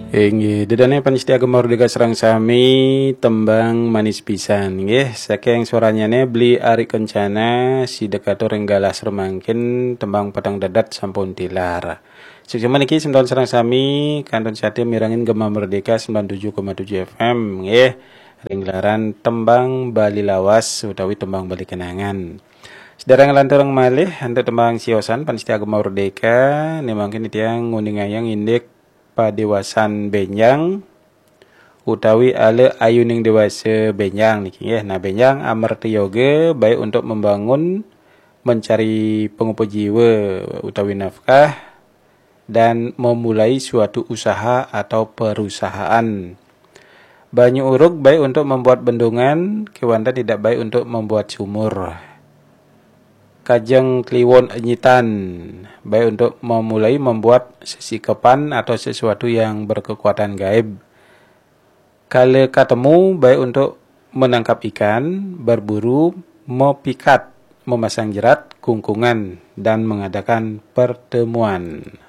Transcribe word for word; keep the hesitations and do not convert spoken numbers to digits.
Inggih, dedane panitia Gemardika serang sami tembang manis pisan nggih. Saking suaranyane beli Ari Kencana si dekatur enggalas remangkin tembang petang dadat sampun tilar. Sejaman iki semton serang sami kantun sate mirangin Gema Merdeka sembilan puluh tujuh koma tujuh F M nggih. Ringlaran tembang Bali Lawas utawi tembang Bali Kenangan. Sedherek lanturang malih untuk tembang siosan panitia Gema Merdeka ne mangkin tiyang nguningayang indik padewasan benjang utawi ale ayuning dewasa benjang niki nggih. Nah, benjang amarti yoga baik untuk membangun, mencari pengupu jiwa utawi nafkah dan memulai suatu usaha atau perusahaan. Banyu uruk baik untuk membuat bendungan, kewanda tidak baik untuk membuat sumur. Kajeng kliwon enyitan baik untuk memulai membuat sesikapan atau sesuatu yang berkekuatan gaib. Kala ketemu baik untuk menangkap ikan, berburu, mepikat, memasang jerat, kungkungan, dan mengadakan pertemuan.